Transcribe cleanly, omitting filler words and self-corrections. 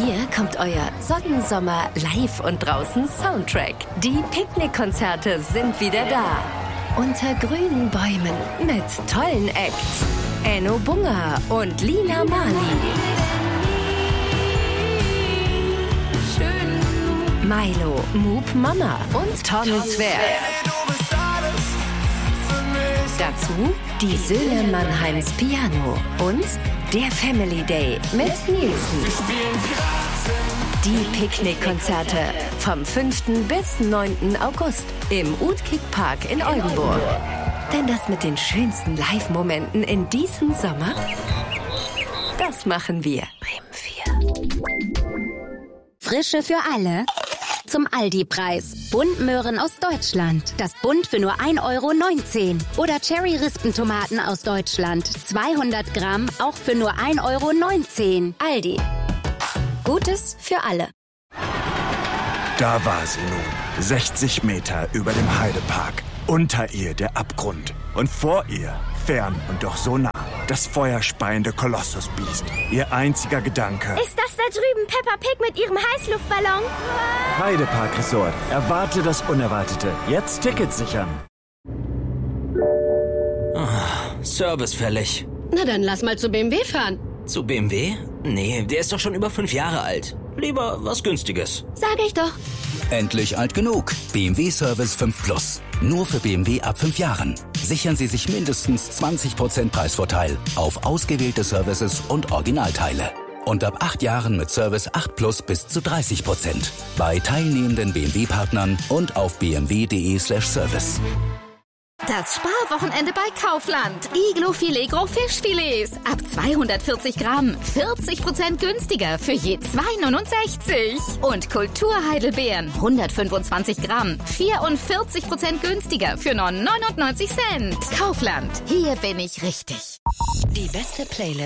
Hier kommt euer Sonnensommer live und draußen Soundtrack. Die Picknickkonzerte sind wieder da. Unter grünen Bäumen mit tollen Acts. Enno Bunga und Lina Marley. Milo, Moop Mama und Tom Zwerg. Dazu die Söhne Mannheims Piano und der Family Day mit Nielsen. Die Picknickkonzerte vom 5. bis 9. August im Utkik Park in Oldenburg. Denn das mit den schönsten Live-Momenten in diesem Sommer, das machen wir. Bremen 4. Frische für alle. Zum Aldi-Preis. Buntmöhren aus Deutschland. Das Bund für nur 1,19 €. Oder Cherry-Rispentomaten aus Deutschland. 200 Gramm, auch für nur 1,19 €. Aldi. Gutes für alle. Da war sie nun. 60 Meter über dem Heidepark. Unter ihr der Abgrund. Und vor ihr, fern und doch so nah, das feuerspeiende Kolossusbiest. Ihr einziger Gedanke. Ist das da drüben Peppa Pig mit ihrem Heißluftballon? Heidepark Resort. Erwarte das Unerwartete. Jetzt Tickets sichern. Service fällig. Na dann lass mal zu BMW fahren. Zu BMW? Nee, der ist doch schon über 5 Jahre alt. Lieber was Günstiges. Sag ich doch. Endlich alt genug. BMW Service 5 Plus. Nur für BMW ab 5 Jahren. Sichern Sie sich mindestens 20% Preisvorteil auf ausgewählte Services und Originalteile. Und ab 8 Jahren mit Service 8 Plus bis zu 30%. Bei teilnehmenden BMW-Partnern und auf bmw.de/service. Das Sparwochenende bei Kaufland. Iglo Filet Gros Fischfilets. Ab 240 Gramm. 40% günstiger für je 2,69. Und Kulturheidelbeeren. 125 Gramm. 44% günstiger für nur 99 Cent. Kaufland. Hier bin ich richtig. Die beste Playlist